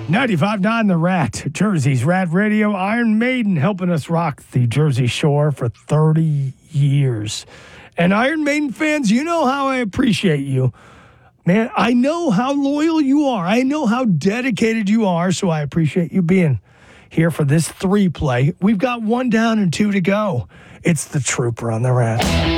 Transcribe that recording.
95.9 The Rat, Jersey's Rat Radio. Iron Maiden helping us rock the Jersey Shore for 30 years. And Iron Maiden fans, you know how I appreciate you. Man, I know how loyal you are. I know how dedicated you are, so I appreciate you being here for this 3 play. We've got 1 down and 2 to go. It's the Trooper on the Rat.